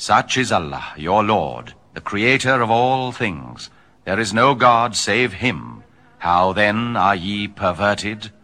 Such is Allah, your Lord, the Creator of all things. There is no God save Him. How then are ye perverted?